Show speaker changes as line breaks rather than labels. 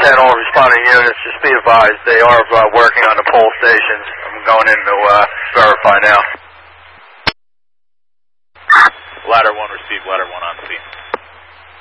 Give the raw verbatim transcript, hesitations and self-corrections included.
ten, all responding units, just be advised, they are uh, working on the pole stations. I'm going in to uh, verify now.
Ladder one received, ladder one on scene.